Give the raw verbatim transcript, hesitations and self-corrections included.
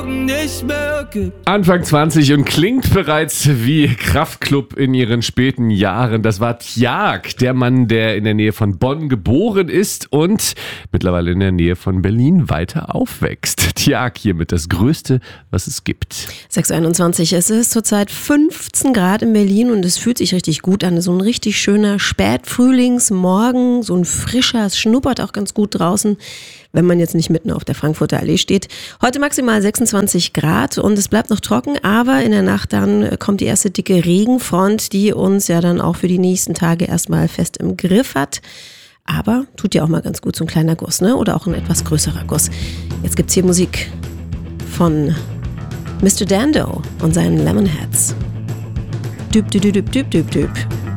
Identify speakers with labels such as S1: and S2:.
S1: morgen nicht mehr gibt.
S2: Anfang zwanzig und klingt bereits wie Kraftklub in ihren späten Jahren. Das war Tjag, der Mann, der in der Nähe von Bonn geboren ist und mittlerweile in der Nähe von Berlin weiter aufwächst. Tjag hiermit das Größte, was es gibt.
S3: sechs Uhr einundzwanzig, es ist zurzeit fünfzehn Grad in Berlin und es fühlt sich richtig gut an. So ein richtig schöner Spätfrühlingsmorgen, so ein frischer, es schnuppert auch ganz gut draußen, wenn man jetzt nicht mitten auf der Frankfurter Allee steht. Heute maximal sechsundzwanzig Grad und es bleibt noch trocken, aber in der Nacht dann kommt die erste dicke Regenfront, die uns ja dann auch für die nächsten Tage erstmal fest im Griff hat. Aber tut ja auch mal ganz gut so ein kleiner Guss, ne? Oder auch ein etwas größerer Guss. Jetzt gibt's hier Musik von Mister Dando und seinen Lemonheads. Düb, düb, düb, düb, düb, düb.